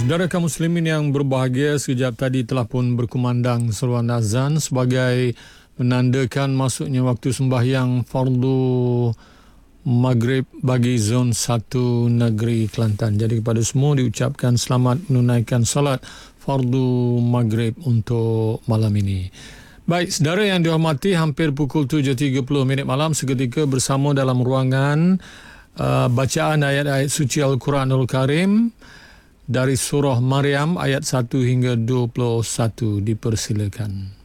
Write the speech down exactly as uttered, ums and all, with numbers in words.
Saudara kaum muslimin yang berbahagia, sekejap tadi telah pun berkumandang seruan azan sebagai menandakan masuknya waktu sembahyang fardu Maghrib bagi zon satu negeri Kelantan. Jadi kepada semua diucapkan selamat menunaikan salat fardu Maghrib untuk malam ini. Baik, saudara yang dihormati, hampir pukul tujuh tiga puluh minit malam, seketika bersama dalam ruangan uh, bacaan ayat-ayat suci Al-Quranul Karim dari surah Maryam ayat satu hingga dua puluh satu. Dipersilakan.